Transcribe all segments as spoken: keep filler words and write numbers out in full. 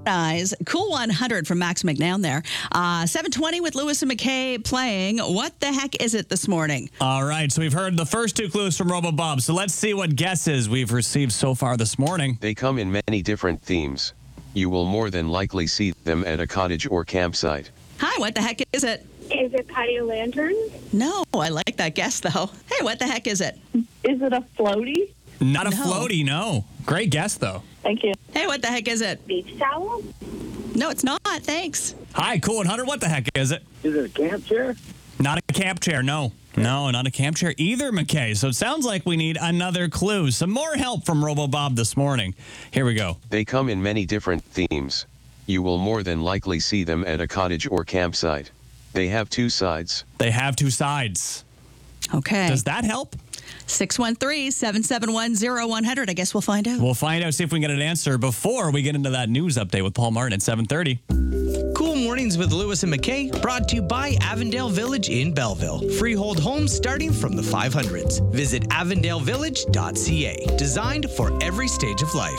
Eyes. Cool one hundred from Max McNown there. Uh, seven twenty with Lewis and McKay playing What the Heck Is It this morning? All right, so we've heard the first two clues from RoboBob. So let's see what guesses we've received so far this morning. They come in many different themes. You will more than likely see them at a cottage or campsite. Hi, what the heck is it? Is it patio lanterns? No, I like that guess, though. Hey, what the heck is it? Is it a floaty? Not a No. floaty, no. Great guess, though. Thank you. Hey, what the heck is it? Beach towel? No, it's not. Thanks. Hi, Cool one hundred. What the heck is it? Is it a camp chair? Not a camp chair, no. No, not a camp chair either, McKay. So it sounds like we need another clue. Some more help from RoboBob this morning. Here we go. They come in many different themes. You will more than likely see them at a cottage or campsite. They have two sides. They have two sides. Okay. Does that help? six one three, seven seven one, zero one hundred. I guess we'll find out. We'll find out, see if we can get an answer before we get into that news update with Paul Martin at seven thirty. Cool Mornings with Lewis and McKay, brought to you by Avondale Village in Belleville. Freehold homes starting from the five hundreds. Visit avondale village dot c a. Designed for every stage of life.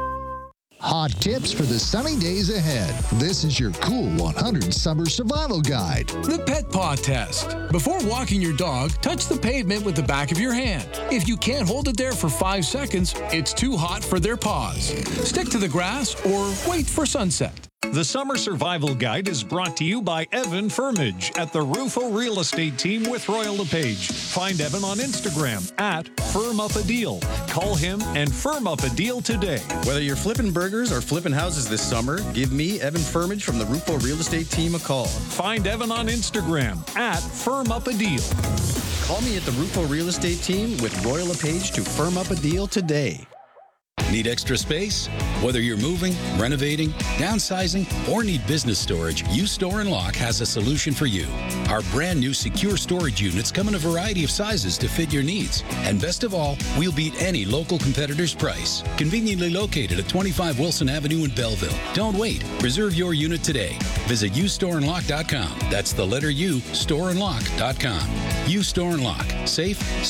Hot tips for the sunny days ahead. This is your Cool one hundred Summer Survival Guide. The Pet Paw Test. Before walking your dog, touch the pavement with the back of your hand. If you can't hold it there for five seconds, it's too hot for their paws. Stick to the grass or wait for sunset. The Summer Survival Guide is brought to you by Evan Firmage at the Rufo Real Estate Team with Royal LePage. Find Evan on Instagram at Firm Up a Deal. Call him and firm up a deal today. Whether you're flipping burgers or flipping houses this summer, give me, Evan Firmage from the Rufo Real Estate Team, a call. Find Evan on Instagram at Firm Up a Deal. Call me at the Rufo Real Estate Team with Royal LePage to firm up a deal today. Need extra space? Whether you're moving, renovating, downsizing, or need business storage, U-Store and Lock has a solution for you. Our brand new secure storage units come in a variety of sizes to fit your needs. And best of all, we'll beat any local competitor's price. Conveniently located at twenty-five Wilson Avenue in Belleville. Don't wait. Reserve your unit today. Visit u store and lock dot com. That's the letter U, store and lock dot com. U-Store and Lock. Safe,